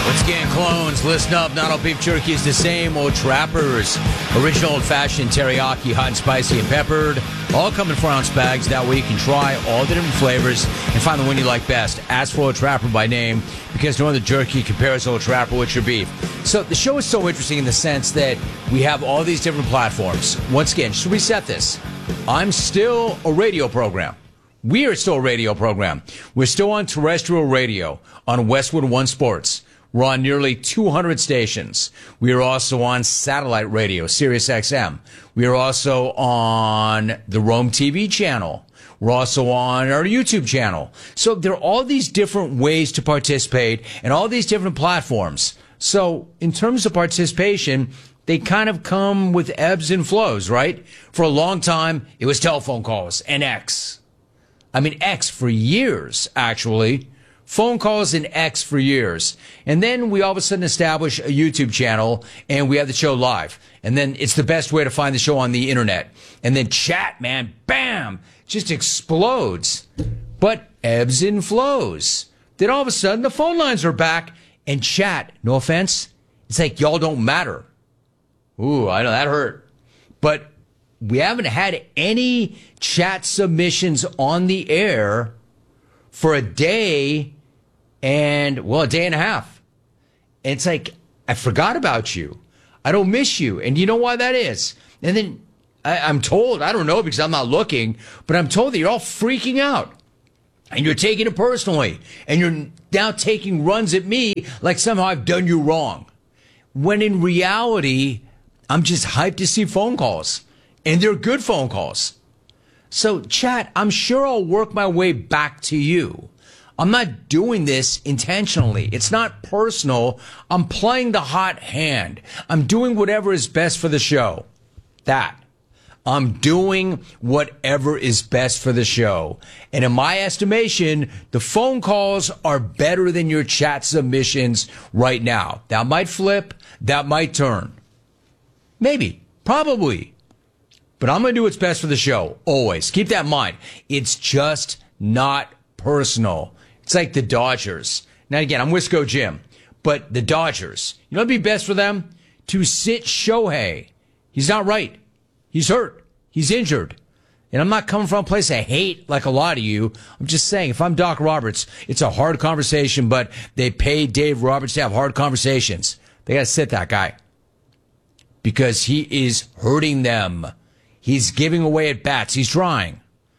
Once again, clones, listen up. Not all beef jerky is the same. Old Trappers. Original old-fashioned teriyaki, hot and spicy and peppered. All come in 4-ounce bags. That way you can try all the different flavors and find the one you like best. Ask for Old Trapper by name because no other jerky compares Old Trapper with your beef. So the show is so interesting in the sense that we have all these different platforms. Once again, just to reset this, I'm still a radio program. We are still a radio program. We're still on terrestrial radio on Westwood One Sports. We're on nearly 200 stations. We are also on satellite radio, Sirius XM. We are also on the Rome TV channel. We're also on our YouTube channel. So there are all these different ways to participate and all these different platforms. So in terms of participation, they kind of come with ebbs and flows, right? For a long time, it was telephone calls and X. I mean, X for years, actually. Phone calls and X for years. And then we all of a sudden establish a YouTube channel and we have the show live. And then it's the best way to find the show on the internet. And then chat, man, bam, just explodes. But ebbs and flows. Then all of a sudden the phone lines are back and chat, no offense, it's like y'all don't matter. Ooh, I know that hurt. But we haven't had any chat submissions on the air for a day and a day and a half. And it's like, I forgot about you. I don't miss you. And you know why that is? And then I'm told, I don't know because I'm not looking, but I'm told that you're all freaking out. And you're taking it personally. And you're now taking runs at me like somehow I've done you wrong. When in reality, I'm just hyped to see phone calls. And they're good phone calls. So, chat, I'm sure I'll work my way back to you. I'm not doing this intentionally. It's not personal. I'm playing the hot hand. I'm doing whatever is best for the show. I'm doing whatever is best for the show. And in my estimation, the phone calls are better than your chat submissions right now. That might flip. That might turn. Maybe. Probably. But I'm going to do what's best for the show, always. Keep that in mind. It's just not personal. It's like the Dodgers. Now, again, I'm Wisco Jim, but the Dodgers, you know what would be best for them? To sit Shohei. He's not right. He's hurt. He's injured. And I'm not coming from a place I hate like a lot of you. I'm just saying, if I'm Doc Roberts, it's a hard conversation, but they pay Dave Roberts to have hard conversations. They got to sit that guy because he is hurting them. He's giving away at bats. He's trying.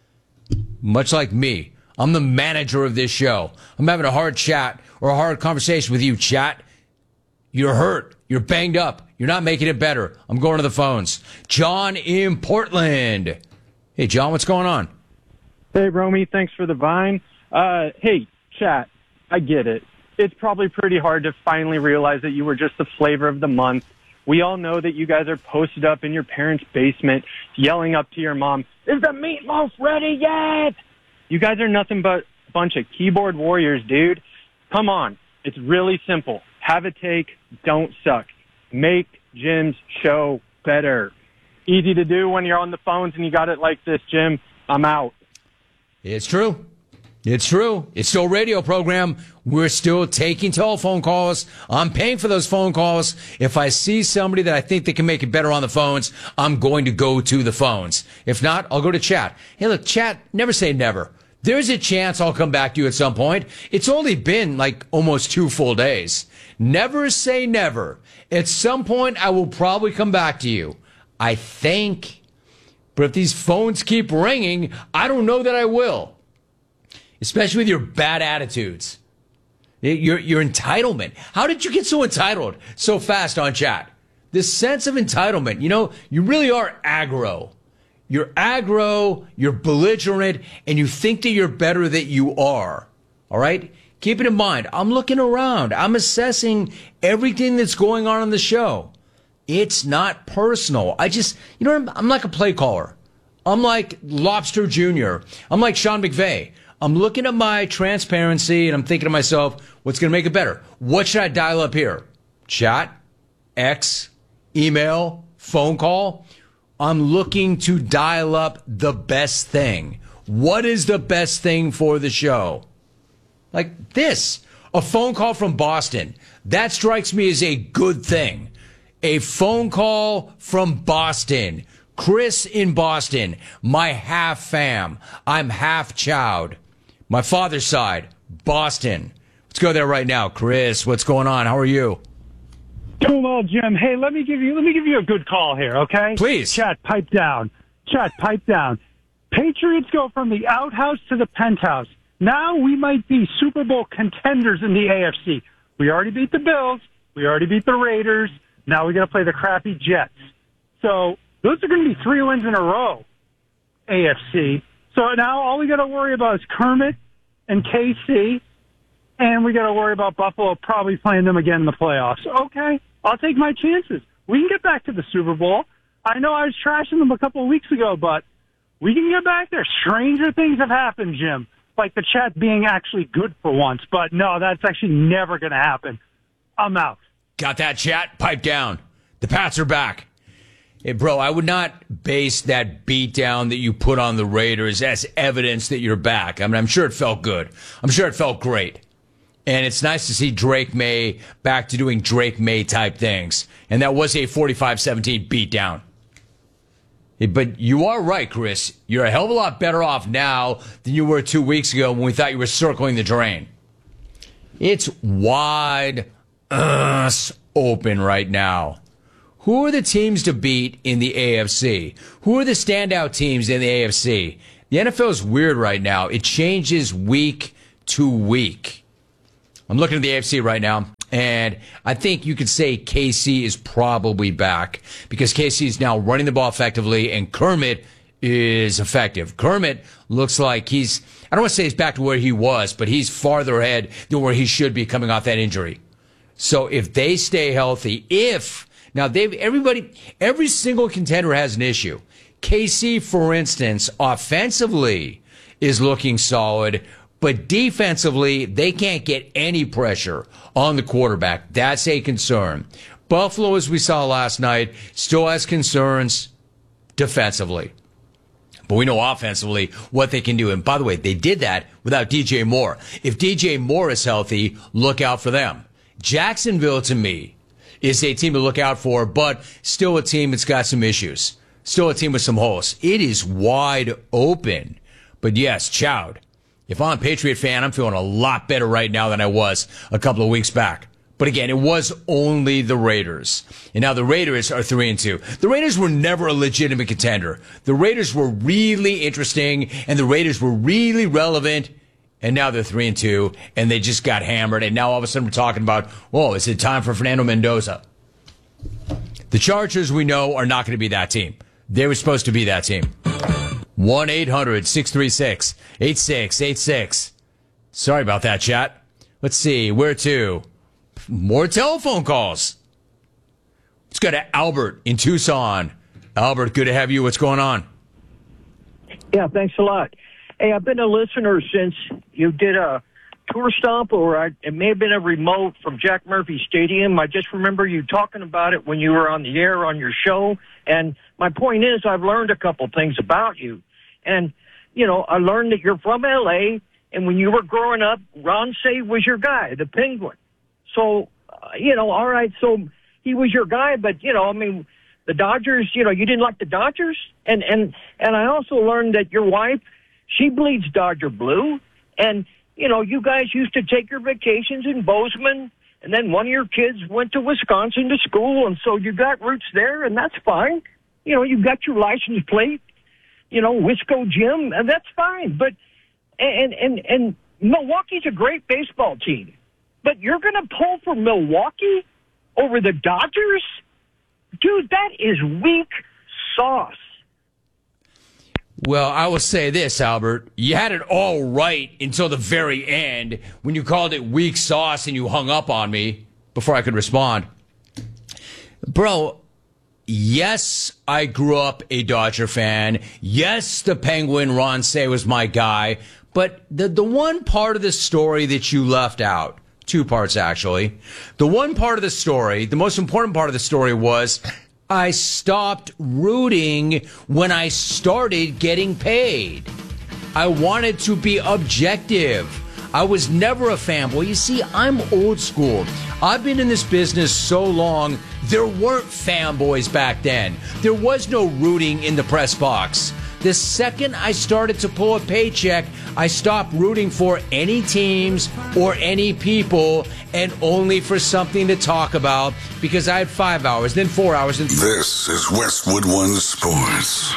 Much like me. I'm the manager of this show. I'm having a hard chat or a hard conversation with you, chat. You're hurt. You're banged up. You're not making it better. I'm going to the phones. John in Portland. Hey, John, what's going on? Hey, Romy. Thanks for the Vine. Hey, chat. I get it. It's probably pretty hard to finally realize that you were just the flavor of the month. We all know that you guys are posted up in your parents' basement yelling up to your mom, "Is the meatloaf ready yet?" You guys are nothing but a bunch of keyboard warriors, dude. Come on. It's really simple. Have a take. Don't suck. Make Jim's show better. Easy to do when you're on the phones and you got it like this, Jim. I'm out. It's true. It's true. It's still a radio program. We're still taking telephone calls. I'm paying for those phone calls. If I see somebody that I think they can make it better on the phones, I'm going to go to the phones. If not, I'll go to chat. Hey, look, chat, never say never. There's a chance I'll come back to you at some point. It's only been like almost 2 full days. Never say never. At some point, I will probably come back to you. I think. But if these phones keep ringing, I don't know that I will. Especially with your bad attitudes. Your entitlement. How did you get so entitled so fast on chat? This sense of entitlement. You know, you really are aggro. You're aggro, you're belligerent, and you think that you're better than you are. All right? Keep it in mind. I'm looking around. I'm assessing everything that's going on the show. It's not personal. I'm like a play caller. I'm like Lobster Jr. I'm like Sean McVay. I'm looking at my transparency and I'm thinking to myself, what's going to make it better? What should I dial up here? Chat, X, email, phone call? I'm looking to dial up the best thing. What is the best thing for the show? Like this. A phone call from Boston. That strikes me as a good thing. A phone call from Boston. Chris in Boston, my half fam. I'm half chowed. My father's side, Boston. Let's go there right now. Chris, what's going on? How are you? Doing well, Jim. Hey, let me give you a good call here, okay? Please. Chat, pipe down. Chat, pipe down. Patriots go from the outhouse to the penthouse. Now we might be Super Bowl contenders in the AFC. We already beat the Bills. We already beat the Raiders. Now we got to play the crappy Jets. So those are going to be 3 wins in a row, AFC. So now all we got to worry about is Kermit and KC, and we got to worry about Buffalo probably playing them again in the playoffs. Okay, I'll take my chances. We can get back to the Super Bowl. I know I was trashing them a couple of weeks ago, but we can get back there. Stranger things have happened, Jim, like the chat being actually good for once. But no, that's actually never going to happen. I'm out. Got that, chat? Pipe down. The Pats are back. Hey, bro, I would not base that beatdown that you put on the Raiders as evidence that you're back. I mean, I'm sure it felt good. I'm sure it felt great. And it's nice to see Drake May back to doing Drake May type things. And that was a 45-17 beatdown. But you are right, Chris. You're a hell of a lot better off now than you were 2 weeks ago when we thought you were circling the drain. It's wide open right now. Who are the teams to beat in the AFC? Who are the standout teams in the AFC? The NFL is weird right now. It changes week to week. I'm looking at the AFC right now, and I think you could say KC is probably back because KC is now running the ball effectively, and Kermit is effective. Kermit looks like I don't want to say he's back to where he was, but he's farther ahead than where he should be coming off that injury. So if they stay healthy, every single contender has an issue. KC, for instance, offensively is looking solid, but defensively, they can't get any pressure on the quarterback. That's a concern. Buffalo, as we saw last night, still has concerns defensively. But we know offensively what they can do. And by the way, they did that without DJ Moore. If DJ Moore is healthy, look out for them. Jacksonville, to me, is a team to look out for, but still a team that's got some issues. Still a team with some holes. It is wide open. But yes, chowed. If I'm a Patriot fan, I'm feeling a lot better right now than I was a couple of weeks back. But again, it was only the Raiders. And now the Raiders are 3-2. The Raiders were never a legitimate contender. The Raiders were really interesting, and the Raiders were really relevant. And now they're 3-2, and they just got hammered. And now all of a sudden we're talking about, is it time for Fernando Mendoza? The Chargers, we know, are not going to be that team. They were supposed to be that team. 1-800-636-8686. Sorry about that, chat. Let's see. Where to? More telephone calls. Let's go to Albert in Tucson. Albert, good to have you. What's going on? Yeah, thanks a lot. Hey, I've been a listener since you did a tour stop, or it may have been a remote from Jack Murphy Stadium. I just remember you talking about it when you were on the air on your show. And my point is, I've learned a couple things about you. And, I learned that you're from L.A., and when you were growing up, Ron Say was your guy, the Penguin. So, all right, so he was your guy, but, the Dodgers, you didn't like the Dodgers. And I also learned that your wife, she bleeds Dodger blue. And, you guys used to take your vacations in Bozeman, and then one of your kids went to Wisconsin to school, and so you got roots there, and that's fine. You got your license plate, Wisco Jim, and that's fine. But, and Milwaukee's a great baseball team. But you're going to pull for Milwaukee over the Dodgers? Dude, that is weak sauce. Well, I will say this, Albert. You had it all right until the very end when you called it weak sauce and you hung up on me before I could respond. Bro, yes, I grew up a Dodger fan. Yes, the Penguin, Ron Say, was my guy. But the one part of the story that you left out, 2 parts actually, the one part of the story, the most important part of the story was I stopped rooting when I started getting paid. I wanted to be objective. I was never a fanboy. You see, I'm old school. I've been in this business so long, there weren't fanboys back then. There was no rooting in the press box. The second I started to pull a paycheck, I stopped rooting for any teams or any people and only for something to talk about because I had 5 hours, then 4 hours. This is Westwood One Sports.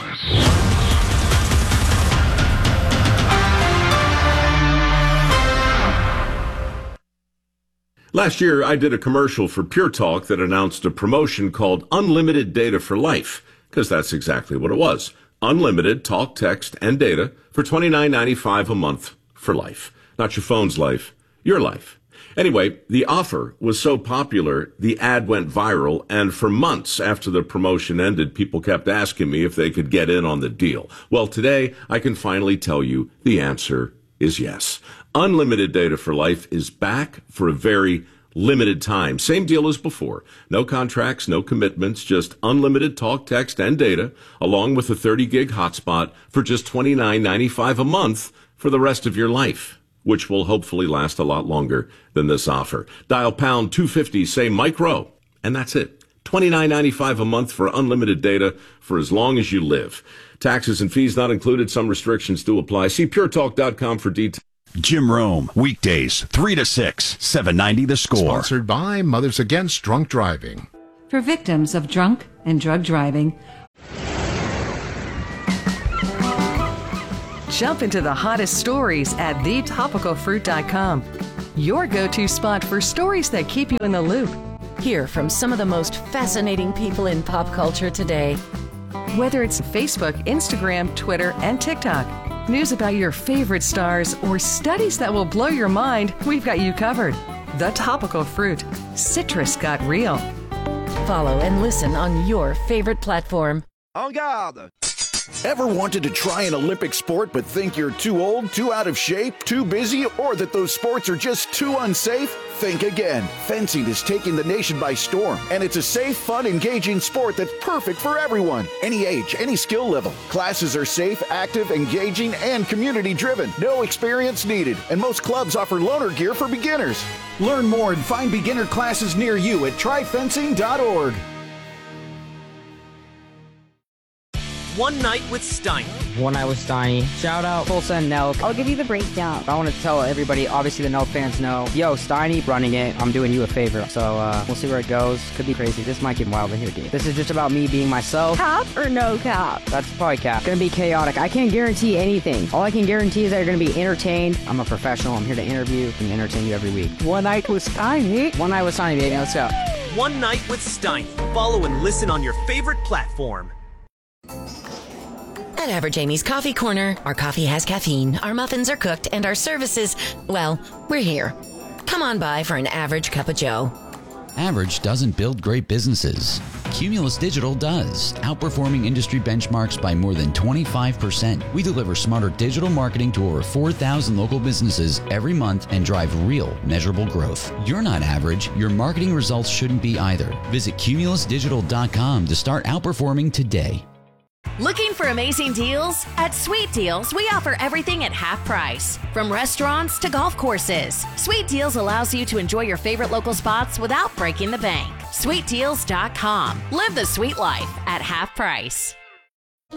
Last year, I did a commercial for Pure Talk that announced a promotion called Unlimited Data for Life, because that's exactly what it was. Unlimited talk, text, and data for $29.95 a month for life. Not your phone's life, your life. Anyway, the offer was so popular, the ad went viral, and for months after the promotion ended, people kept asking me if they could get in on the deal. Well, today, I can finally tell you the answer is yes. Unlimited Data for Life is back for a very limited time. Same deal as before. No contracts, no commitments, just unlimited talk, text, and data, along with a 30-gig hotspot for just $29.95 a month for the rest of your life, which will hopefully last a lot longer than this offer. Dial pound 250, say micro, and that's it. $29.95 a month for unlimited data for as long as you live. Taxes and fees not included. Some restrictions do apply. See puretalk.com for details. Jim Rome, weekdays, 3 to 6, 790 The Score. Sponsored by Mothers Against Drunk Driving. For victims of drunk and drug driving. Jump into the hottest stories at thetopicalfruit.com. Your go-to spot for stories that keep you in the loop. Hear from some of the most fascinating people in pop culture today. Whether it's Facebook, Instagram, Twitter, and TikTok. News about your favorite stars or studies that will blow your mind, we've got you covered. The Topical Fruit. Citrus got real. Follow and listen on your favorite platform. En garde! Ever wanted to try an Olympic sport but think you're too old, too out of shape, too busy, or that those sports are just too unsafe? Think again. Fencing is taking the nation by storm, and it's a safe, fun, engaging sport that's perfect for everyone. Any age, any skill level. Classes are safe, active, engaging, and community-driven. No experience needed, and most clubs offer loaner gear for beginners. Learn more and find beginner classes near you at tryfencing.org. One Night with Steiny. One Night with Steiny. Shout out Tulsa and Nelk. I'll give you the breakdown. I want to tell everybody, obviously the Nelk fans know, yo, Steiny running it. I'm doing you a favor. So we'll see where it goes. Could be crazy. This might get wild in here, dude. This is just about me being myself. Cap or no cap? That's probably cap. Gonna be chaotic. I can't guarantee anything. All I can guarantee is that you're gonna be entertained. I'm a professional. I'm here to interview and entertain you every week. One Night with Steiny. One Night with Steiny, baby. Let's go. One Night with Steiny. Follow and listen on your favorite platform. At Average Amy's Coffee Corner, our coffee has caffeine, our muffins are cooked, and our services, well, we're here. Come on by for an average cup of joe. Average doesn't build great businesses. Cumulus Digital does, outperforming industry benchmarks by more than 25%. We deliver smarter digital marketing to over 4,000 local businesses every month and drive real, measurable growth. You're not average. Your marketing results shouldn't be either. Visit cumulusdigital.com to start outperforming today. Looking for amazing deals? At Sweet Deals, we offer everything at half price. From restaurants to golf courses, Sweet Deals allows you to enjoy your favorite local spots without breaking the bank. SweetDeals.com. Live the sweet life at half price.